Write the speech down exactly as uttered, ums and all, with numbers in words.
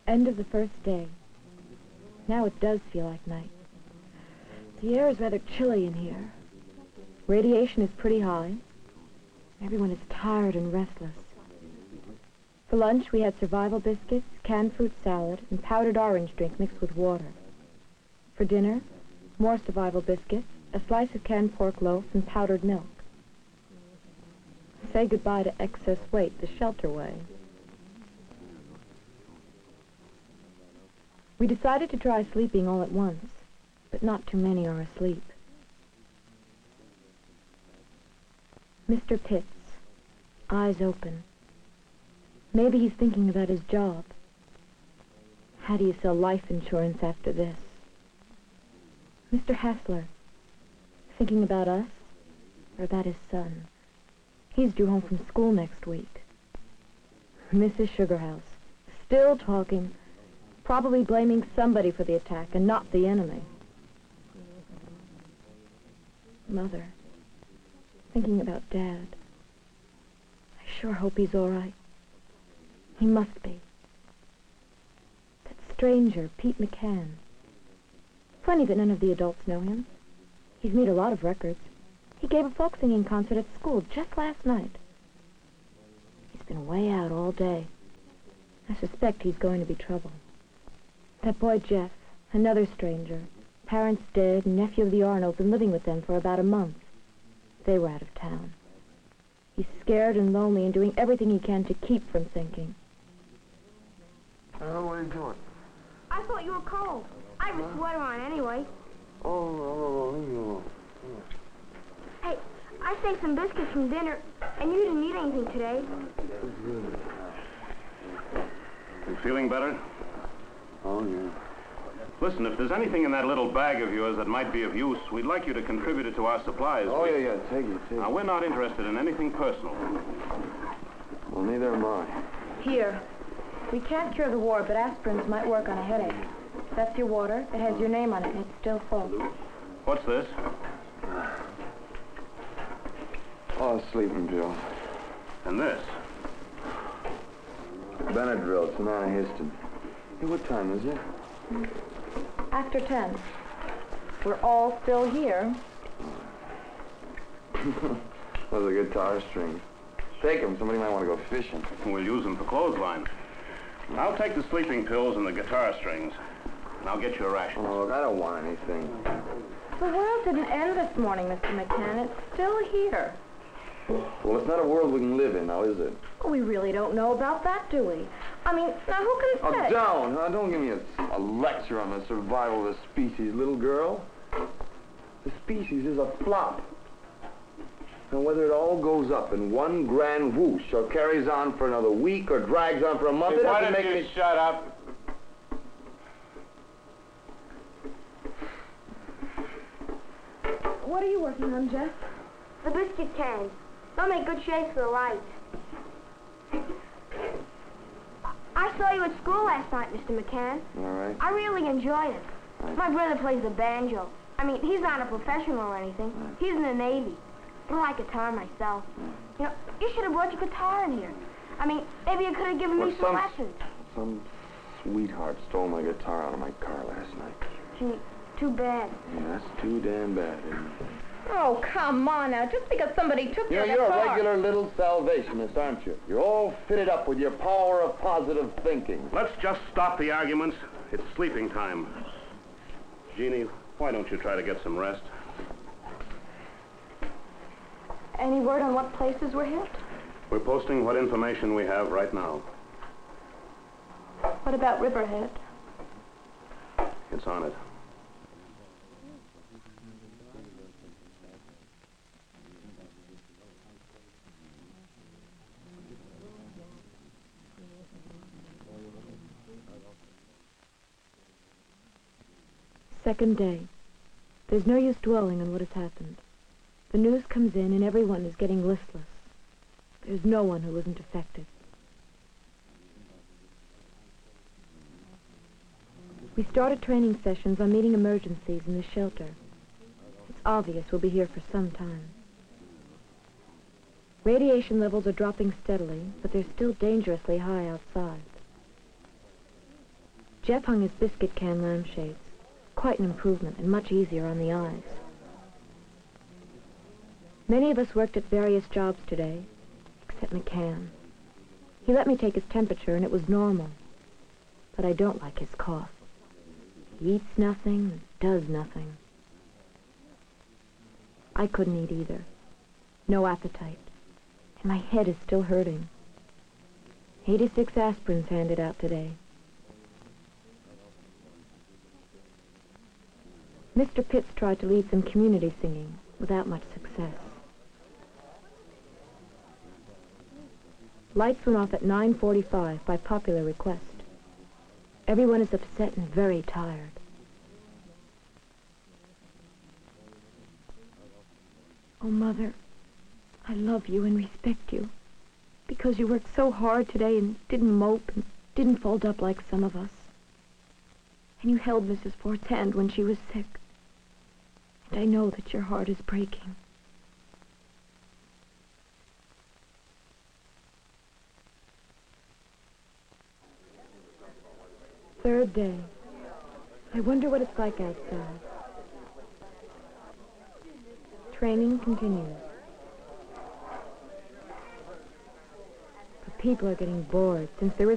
End of the first day. Now it does feel like night. The air is rather chilly in here. Radiation is pretty high. Everyone is tired and restless. For lunch, we had survival biscuits, canned fruit salad, and powdered orange drink mixed with water. For dinner, more survival biscuits, a slice of canned pork loaf, and powdered milk. Say goodbye to excess weight the shelter way. We decided to try sleeping all at once, but not too many are asleep. Mister Pitts, eyes open. Maybe he's thinking about his job. How do you sell life insurance after this? Mister Hassler, thinking about us or about his son? He's due home from school next week. Missus Sugarhouse, still talking, probably blaming somebody for the attack and not the enemy. Mother, thinking about Dad. I sure hope he's all right. He must be. That stranger, Pete McCann. Funny that none of the adults know him. He's made a lot of records. He gave a folk singing concert at school just last night. He's been way out all day. I suspect he's going to be trouble. That boy Jeff, another stranger. Parents dead, and nephew of the Arnolds, been living with them for about a month. They were out of town. He's scared and lonely and doing everything he can to keep from sinking. Oh, what are you doing? I thought you were cold. I have a sweater on anyway. Oh, no, no, no, no. Hey, I saved some biscuits from dinner, and you didn't eat anything today. You feeling better? Oh, yeah. Listen, if there's anything in that little bag of yours that might be of use, we'd like you to contribute it to our supplies. Oh, we... yeah, yeah, take it, take it. Now, we're not interested in anything personal. Well, neither am I. Here. We can't cure the war, but aspirins might work on a headache. That's your water. It has your name on it, and it's still full. What's this? Oh, sleeping pills. And this? Benadryl, it's an antihistamine. Hey, what time is it? After ten. We're all still here. Those are guitar strings. Take them. Somebody might want to go fishing. We'll use them for clothesline. I'll take the sleeping pills and the guitar strings, and I'll get you a ration. Oh, look, I don't want anything. The world didn't end this morning, Mister McCann. It's still here. Well, it's not a world we can live in now, is it? Oh, we really don't know about that, do we? I mean, now who can Oh, say? down, huh? Don't give me a, a lecture on the survival of the species, little girl. The species is a flop. And whether it all goes up in one grand whoosh or carries on for another week or drags on for a month, Hey, it why doesn't don't make you me... shut up? What are you working on, Jeff? The biscuit cans. They'll make good shades for the lights. I saw you at school last night, Mister McCann. All right. I really enjoyed it. My brother plays the banjo. I mean, he's not a professional or anything. He's in the Navy. I like guitar myself. You know, you should have brought your guitar in here. I mean, maybe you could have given Well, me some some- lessons. Some sweetheart stole my guitar out of my car last night. Gee, too bad. Yeah, that's too damn bad, isn't it? Oh, come on now. Just because somebody took You know, your you're a guitar. regular little salvationist, aren't you? You're all fitted up with your power of positive thinking. Let's just stop the arguments. It's sleeping time. Jeannie, why don't you try to get some rest? Any word on what places were hit? We're posting what information we have right now. What about Riverhead? It's on it. Second day. There's no use dwelling on what has happened. The news comes in and everyone is getting listless. There's no one who isn't affected. We started training sessions on meeting emergencies in the shelter. It's obvious we'll be here for some time. Radiation levels are dropping steadily, but they're still dangerously high outside. Jeff hung his biscuit can lampshades. Quite an improvement and much easier on the eyes. Many of us worked at various jobs today, except McCann. He let me take his temperature, and it was normal. But I don't like his cough. He eats nothing and does nothing. I couldn't eat either. No appetite. And my head is still hurting. eighty-six aspirins handed out today. Mister Pitts tried to lead some community singing without much success. Lights went off at nine forty-five by popular request. Everyone is upset and very tired. Oh, Mother, I love you and respect you because you worked so hard today and didn't mope and didn't fold up like some of us. And you held Missus Ford's hand when she was sick. And I know that your heart is breaking. Third day. I wonder what it's like outside. Training continues. But people are getting bored since there is